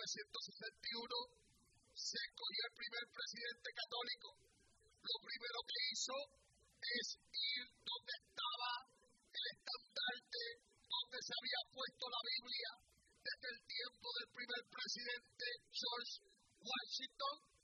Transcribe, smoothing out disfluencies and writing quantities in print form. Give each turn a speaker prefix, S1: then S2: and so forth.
S1: 1961 se escogió el primer presidente católico. Lo primero que hizo es ir donde estaba el estandarte, donde se había puesto la Biblia desde el tiempo del primer presidente George Washington,